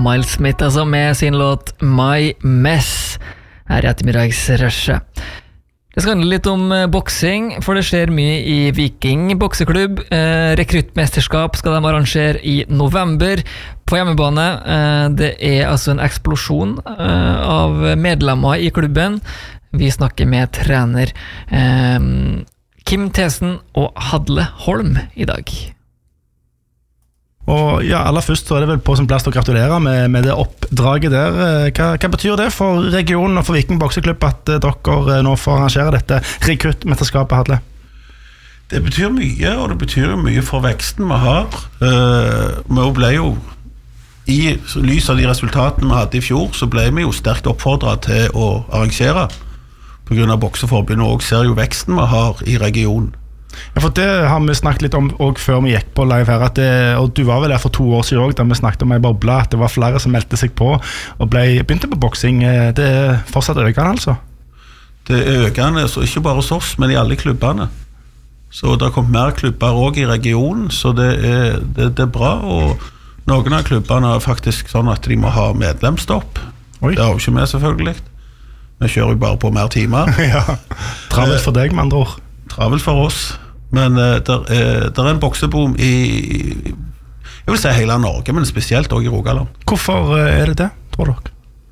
Miles Smith altså med sin låt My Mess her I ettermiddagsrushet. Det skal handle litt om boksing, for det skjer mye I Viking bokseklubb. Rekruttmesterskap skal de arrangere I november på hjemmebane. Det altså en eksplosjon av medlemmer I klubben. Vi snakker med trener Kim Thesen og Hadle Holm I dag. Og ja, aller først så det vel på sin plass å gratulere med det oppdraget der. Hva betyr det for regionen og for Viking bokseklubb at dere nå får arrangere dette rekruttmesterskapet, Hadle? Det betyr mye, og det betyr mye for veksten vi har. Vi ble jo, I lys av de resultatene vi hadde I fjor, så ble vi jo sterkt oppfordret til å arrangere. På grunn av bokseforbundet og ser jo veksten vi har I regionen. Ja, for det har vi snakket litt om også før vi gikk på live her, og du var vel der for 2 år siden også, da vi snakket om en boble, at det var flere som meldte seg på og begynte på boksing. Det fortsatt økende altså? Det økende, så ikke bare hos oss, men I alle klubbene. Så det har kommet mer klubber også I regionen, så det bra, og noen av klubbene faktisk sånn at de må ha medlemsstopp. Oi. Det har jo ikke vi selvfølgelig. Vi kjører jo bare på mer timer. Ja, travelt for deg med andre ord. Travelt for oss. Men der en bokseboom I jeg vil si hele Norge, men spesielt også I Rogaland. Hvorfor det det, tror dere?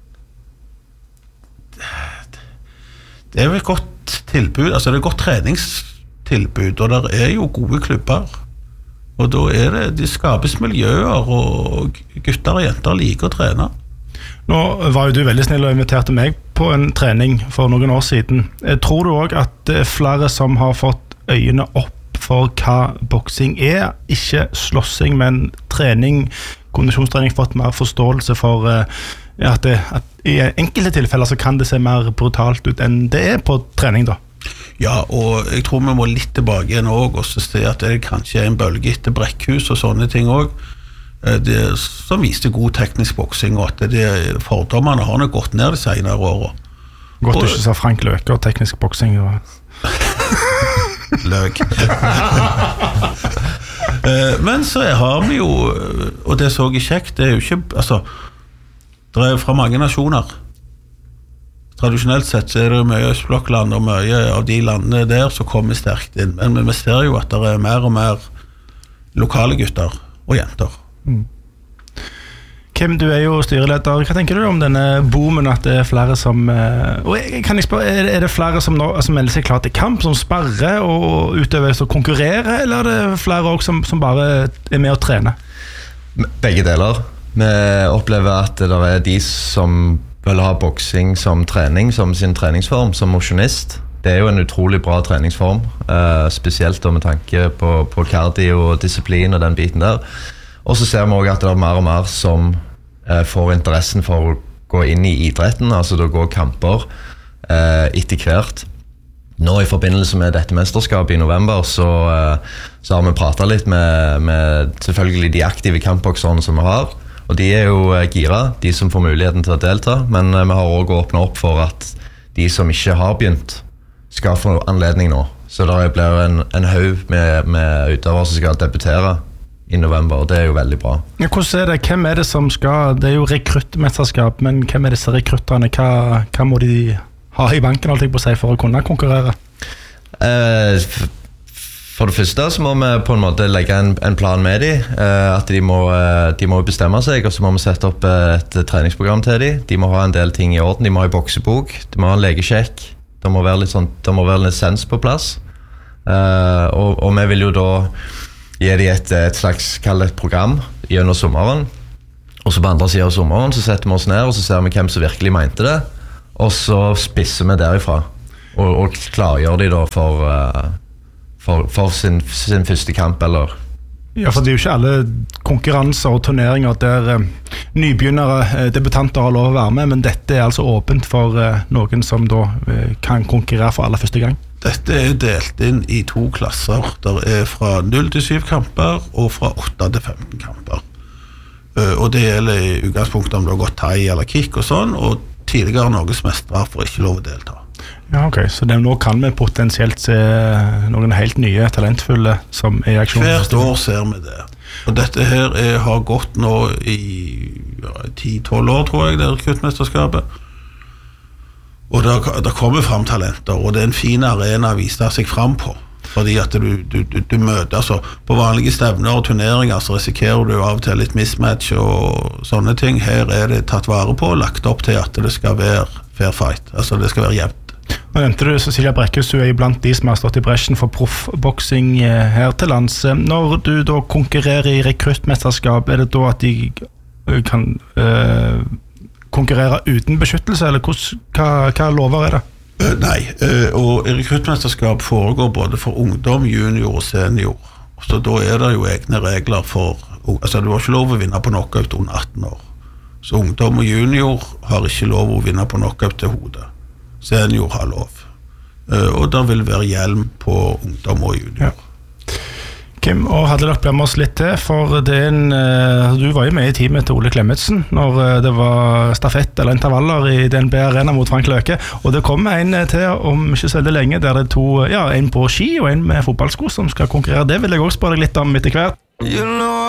Det jo et godt tilbud, altså det et godt treningstilbud, og der jo gode klubber. Og da det skapes miljøer, og gutter og jenter liker å trene. Nå var jo du veldig snill og inviterte meg på en trening for noen år siden. Tror du også at det flere som har fått øynene opp for hva boksing ikke slåssing, men trening, kondisjonstrening, fått mer forståelse for at I enkelte tilfeller så kan det se mer brutalt ut enn det på trening da? Ja, og jeg tror vi må litt tilbake igjen også, og se at det kanskje en bølge etter brekkhus og sånne ting også. Det som viste god teknisk boksing, og at fordommene har nok gått ned de senere årene. Godt du ikke sa Frank Løke og teknisk boksing. Løk. Men så har vi jo, og det så jeg kjekt, det jo ikke, altså, det fra mange nasjoner. Tradisjonelt sett så det mye Østblokkland, og mye av de landene der som kommer sterkt inn. Men vi ser jo at det mer og mer lokale gutter og jenter. Kim, du jo styreleder. Hva tenker du om denne boomen at det flere som og kan jeg spørre, det flere som nå som melder seg klart til kamp, som sparrer og utøver og konkurrerer, eller det flere også som bare med å trene? Begge deler. Vi opplever at det de som vil ha boksing som trening, som sin treningsform, som motionist. Det jo en utrolig bra treningsform, spesielt med tanke på cardio og disiplin og den biten der. Og så ser vi også at det mer og mer som får interessen for å gå inn I idretten, altså da går kamper etter hvert. Nå I forbindelse med dette mesterskapet I november så har vi pratet litt med selvfølgelig de aktive kampbokserne som vi har, og de jo gira, de som får muligheten til å delta, men vi har også åpnet opp for at de som ikke har begynt skal få anledning nå. Så det blir en haug med utøvere som skal debutere I november, og det jo veldig bra. Ja, hvordan det? Hvem det som skal, det jo rekruttmesterskap, men hvem disse rekrutterne? Hva må de ha I banken alltid på seg for å kunne konkurrere? For det første så må vi på en måte legge en plan med de, at de må bestemme seg, og så må vi sette opp et treningsprogram til de. De må ha en del ting I orden, de må ha en boksebok, de må ha en legesjekk, det må være en lisens på plass, og vi vil jo da gi de et slags kallet program gjennom sommeren, og så på andre siden av sommeren så setter vi oss ned og så ser vi hvem som virkelig mente det, og så spisser vi derifra og klargjør de da for sin første kamp eller Ja, for det jo ikke alle konkurranser og turneringer der nybegynnere, debutanter har lov å være med, men dette altså åpent for noen som da kan konkurrere for aller første gang. Dette delt inn I 2 klasser. Der fra 0 til 7 kamper og fra 8 til 15 kamper. Og det gjelder I utgangspunktet om du har gått thai eller kick og sånn, og tidligere norgesmestere får ikke lov å delta. Ja, ok. Så nå kan vi potensielt se noen helt nye, talentfulle som I aksjon. Hvert år ser vi det. Og dette her har gått nå I 10-12 år, tror jeg, det rekruttmesterskapet. Og der kommer frem talenter, og det en fin arena å vise seg frem på. Fordi at du møter, altså, på vanlige stevner og turneringer så risikerer du av og til litt mismatch og sånne ting. Her det tatt vare på og lagt opp til at det skal være fair fight, altså det skal være jevnt. Nå nevnte du Cecilia Brekkhus, du blant de som har stått i bresjen for proffboksing her til lands. Når du da konkurrerer i rekruttmesterskap, det da at de kan konkurrere uten beskyttelse, eller hva lover det? Nei, og rekruttmesterskap foregår både for ungdom, junior og senior. Så da det jo egne regler for, altså du har ikke lov å vinne på knockout under 18 år. Så ungdom og junior har ikke lov å vinne på knockout til hodet. Senior har lov. Og der vil være hjelm på ungdom og junior. Ja. Kim, og hadde dere blitt med oss litt til, for du var jo med i teamet til Ole Klemetsen når det var stafett eller intervaller i DNB Arena mot Frank Løke, og det kommer en til om ikke så veldig lenge, der det to, en på ski og en med fotballsko som skal konkurrere. Det vil jeg også spørre deg litt om etter hvert.